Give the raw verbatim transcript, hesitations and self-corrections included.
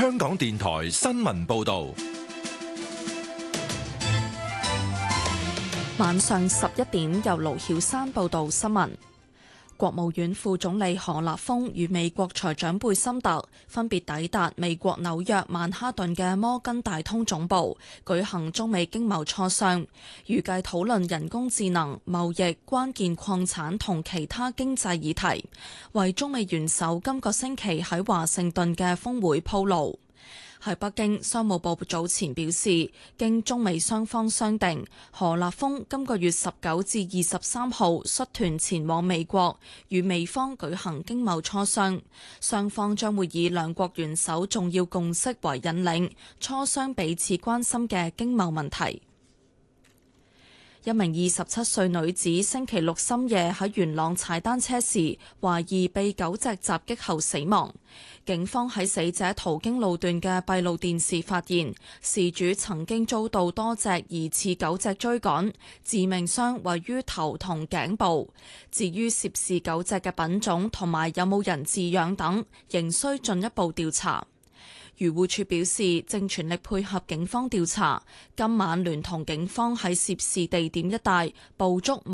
香港電台新聞報道。 晚上十一點，由盧曉珊報道新聞。國務院副總理何立峰與美國財長貝森特分別抵達美國紐約曼哈頓嘅摩根大通總部，舉行中美經貿磋商，預計討論人工智能、貿易、關鍵礦產同其他經濟議題，為中美元首今個星期喺華盛頓嘅峰會鋪路。喺北京，商務部早前表示，經中美雙方商定，何立峰今個月十九至二十三號率團前往美國，與美方舉行經貿磋商。雙方將會以兩國元首重要共識為引領，磋商彼此關心嘅經貿問題。一名二十七歲女子星期六深夜喺元朗踩單車時，懷疑被狗隻襲擊後死亡。警方喺死者途經路段嘅閉路電視發現，事主曾經遭到多隻疑似狗隻追趕，致命傷位於頭同頸部。至於涉事狗隻嘅品種同埋有冇人飼養等，仍需進一步調查。漁護署表示，正全力配合警方調查，今晚聯同警方喺涉事地點一帶捕捉